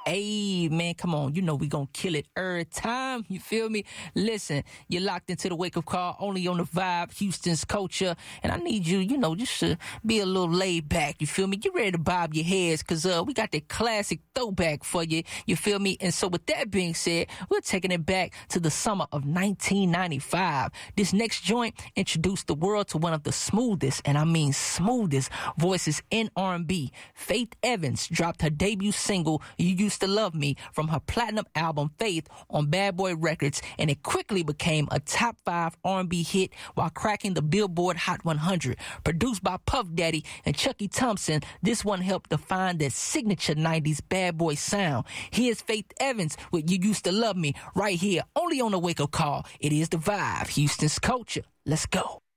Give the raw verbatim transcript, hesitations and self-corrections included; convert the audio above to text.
Hey, man, come on. You know we gonna kill it every time. You feel me? Listen, you're locked into the wake-up call only on the Vibe, Houston's culture. And I need you, you know, just to be a little laid back. You feel me? Get ready to bob your heads because uh, we got that classic throwback for you. You feel me? And so with that being said, we're taking it back to the summer of nineteen ninety-five. This next joint introduced the world to one of the smoothest, and I mean smoothest, voices in R and B. Faith Evans dropped her debut single, You Used to Love Me, from her platinum album Faith on Bad Boy Records, and it quickly became a top five R and B hit while cracking the Billboard Hot one hundred. Produced by Puff Daddy and Chucky Thompson, this one helped define that signature nineties bad boy sound. Here's Faith Evans with You Used to Love Me right here, only on the Wake Up Call. It is the Vibe, Houston's culture. Let's go.